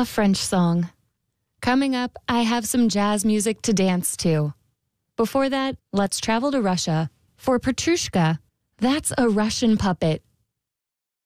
a French song. Coming up, I have some jazz music to dance to. Before that, let's travel to Russia for Petrushka. That's a Russian puppet